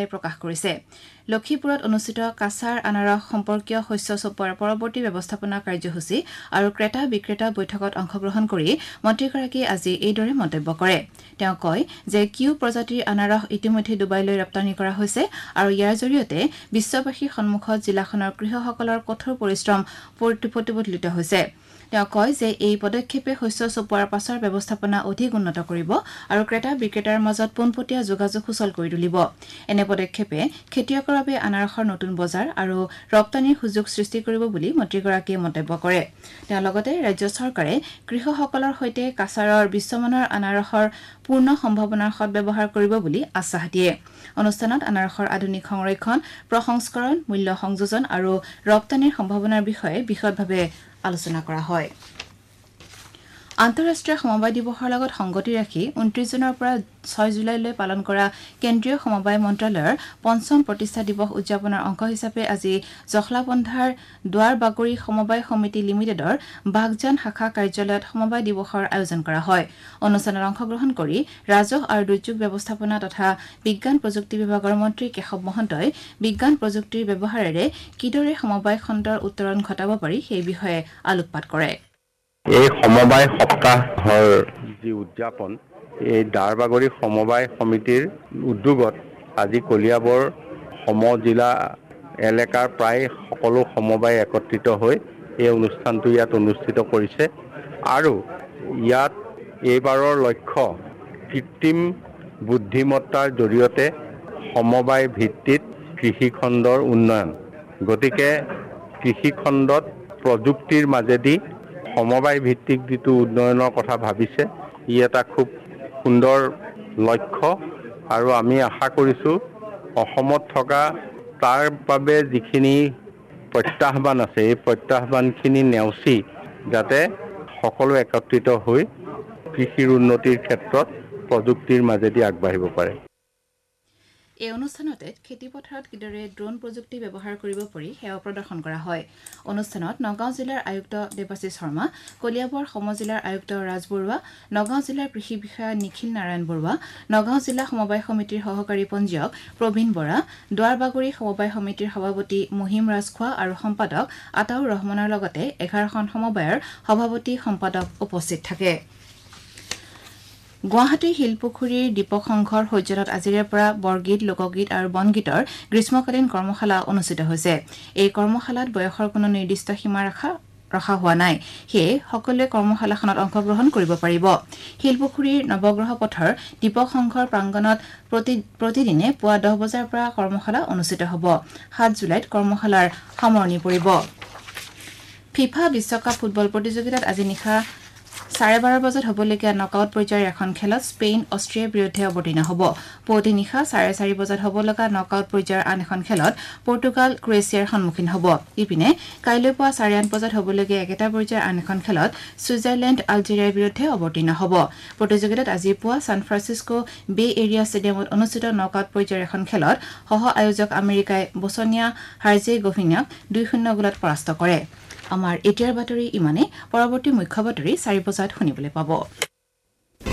প্ৰকাশ কৰিছে লক্ষীপুৰত অনুষ্ঠিত কাছাৰ আনাৰস সম্পৰ্কীয় শস্য চপোৱাৰ পৰৱৰ্তী ব্যৱস্থাপনা কাৰ্যসূচী আৰু ক্ৰেতা বিক্ৰেতা বৈঠকত অংশগ্ৰহণ কৰি মন্ত্ৰীগৰাকীয়ে আজি এইদৰে মন্তব্য কৰে তেওঁ কয় যে কিউ প্ৰজাতিৰ আনাৰস ইতিমধ্যে ডুবাইলৈ ৰপ্তানি কৰা হৈছে আৰু ইয়াৰ জৰিয়তে বিশ্ববাসীৰ সন্মুখত জিলাখনৰ কৃষকসকলৰ কঠোৰ পৰিশ্ৰম প্ৰতিফলিত হৈছে তেওঁ কয় যে এই পদক্ষেপে শস্য চপোৱাৰ পাছৰ ব্যৱস্থাপনা অধিক উন্নত কৰিব আৰু ক্ৰেতা বিক্ৰেতাৰ মাজত পোনপটীয়া যোগাযোগ সুচল কৰি তুলিব এনে পদক্ষেপে খেতিয়কৰ বাবে আনাৰসৰ নতুন বজাৰ আৰু ৰপ্তানিৰ সুযোগ সৃষ্টি কৰিব বুলি মন্ত্ৰীগৰাকীয়ে মন্তব্য কৰে তেওঁ লগতে ৰাজ্য চৰকাৰে কৃষকসকলৰ সৈতে কাছাৰৰ বিশ্বমানৰ আনাৰসৰ পূৰ্ণ সম্ভাৱনাৰ সদ্ব্যৱহাৰ কৰিব বুলি আশ্বাস দিয়ে অনুষ্ঠানত আনাৰসৰ আধুনিক সংৰক্ষণ প্ৰসংস্কৰণ মূল্য সংযোজন আৰু ৰপ্তানিৰ সম্ভাৱনাৰ বিষয়ে বিশদভাৱে আলোচনা কৰা হয় আন্তঃৰাষ্ট্ৰীয় সমবায় দিৱসৰ লগত সংগতি ৰাখি 29 জুনৰ পৰা 6 জুলাইলৈ পালন কৰা কেন্দ্ৰীয় সমবায় মন্ত্ৰালয়ৰ পঞ্চম প্ৰতিষ্ঠা দিৱস উদযাপনৰ অংশ হিচাপে আজি জখলাবন্ধাৰ দুৱাৰ বাগৰি সমবায় সমিতি লিমিটেডৰ বাগজান শাখা কাৰ্যালয়ত সমবায় দিৱসৰ আয়োজন কৰা হয় অনুষ্ঠানত অংশগ্ৰহণ কৰি ৰাজহ আৰু দুৰ্যোগ ব্যৱস্থাপনা তথা বিজ্ঞান প্ৰযুক্তি বিভাগৰ মন্ত্ৰী কেশৱ মহন্তই বিজ্ঞান প্ৰযুক্তিৰ ব্যৱহাৰেৰে কিদৰে সমবায় খণ্ডৰ উত্তৰণ ঘটাব পাৰি সেই বিষয়ে আলোকপাত কৰে এই সমবায় সপ্তাহৰ যি উদযাপন এই দাৰবাগৰি সমবায় সমিতিৰ উদ্যোগত আজি কলিয়াবৰ সমজিলা এলেকাৰ প্ৰায় সকলো সমবায় একত্ৰিত হৈ এই অনুষ্ঠানটো ইয়াত অনুষ্ঠিত কৰিছে আৰু ইয়াত এইবাৰৰ লক্ষ্য কৃত্ৰিম বুদ্ধিমত্তাৰ জৰিয়তে সমবায় ভিত্তিত কৃষি খণ্ডৰ উন্নয়ন গতিকে কৃষি খণ্ডত প্ৰযুক্তিৰ মাজেদি সমবায় ভিত্তিক যিটো উন্নয়নৰ কথা ভাবিছে ই এটা খুব সুন্দৰ লক্ষ্য আৰু আমি আশা কৰিছোঁ অসমত থকা তাৰ বাবে যিখিনি প্ৰত্যাহ্বান আছে এই প্ৰত্যাহ্বানখিনি নেওচি যাতে সকলো একত্ৰিত হৈ কৃষিৰ উন্নতিৰ ক্ষেত্ৰত প্ৰযুক্তিৰ মাজেদি আগবাঢ়িব পাৰে এই অনুষ্ঠানতে খেতিপথাৰত কিদৰে ড্ৰোন প্ৰযুক্তি ব্যৱহাৰ কৰিব পাৰি সেয়া প্ৰদৰ্শন কৰা হয় অনুষ্ঠানত নগাঁও জিলাৰ আয়ুক্ত দেৱাশিষ শৰ্মা কলিয়াবৰ সমজিলাৰ আয়ুক্ত ৰাজ বৰুৱা নগাঁও জিলাৰ কৃষি বিষয়া নিখিল নাৰায়ণ বৰুৱা নগাঁও জিলা সমবায় সমিতিৰ সহকাৰী পঞ্জীয়ক প্ৰবীণ বৰা দুৱাৰবাগৰি সমবায় সমিতিৰ সভাপতি মহিম ৰাজখোৱা আৰু সম্পাদক আতাউৰ ৰহমানৰ লগতে 11খন সমবায়ৰ সভাপতি সম্পাদক উপস্থিত থাকে গুৱাহাটী শিলপুখুৰীৰ দীপক সংঘৰ সৌজন্যত আজিৰে পৰা বৰগীত লোকগীত আৰু বনগীতৰ গ্ৰীষ্মকালীন কৰ্মশালা অনুষ্ঠিত হৈছে এই কৰ্মশালাত বয়সৰ কোনো নিৰ্দিষ্ট সীমা ৰখা হোৱা নাই সেয়ে সকলোৱে কৰ্মশালাখনত অংশগ্ৰহণ কৰিব পাৰিব শিলপুখুৰীৰ নৱগ্ৰহ পথৰ দীপক সংঘৰ প্ৰাংগণত প্ৰতিদিনে পুৱা 10 বজাৰ পৰা কৰ্মশালা অনুষ্ঠিত হ'ব 7 জুলাইত কৰ্মশালাৰ সামৰণি পৰিব ফিফা বিশ্বকাপ ফুটবল প্ৰতিযোগিতাত আজি নিশা 12:30 বজাত হ'বলগীয়া নকআউট পৰ্যায়ৰ এখন খেলত স্পেইন অষ্ট্ৰিয়াৰ বিৰুদ্ধে অৱতীৰ্ণ হ'ব পুৱতি নিশা 4:30 বজাত হ'ব লগা নকআউট পৰ্যায়ৰ আন এখন খেলত পৰ্তুগাল ক্ৰোয়েছিয়াৰ সন্মুখীন হ'ব ইপিনে কাইলৈ পুৱা 8:30 বজাত হ'বলগীয়া একেটা পৰ্যায়ৰ আন এখন খেলত ছুইজাৰলেণ্ড আলজেৰিয়াৰ বিৰুদ্ধে অৱতীৰ্ণ হ'ব প্ৰতিযোগিতাত আজি পুৱা সান ফ্ৰান্সিস্কো বে এৰিয়া ষ্টেডিয়ামত অনুষ্ঠিত নকআউট পৰ্যায়ৰ এখন খেলত সহ আয়োজক আমেৰিকাই বছনিয়া হাৰ্জেগোভিনাক 2-0 গোলত পৰাস্ত কৰে আমাৰ এতিয়াৰ বাতৰি ইমানে পৰৱৰ্তী মুখ্য বাতৰি 4 বজাত শুনিবলৈ পাব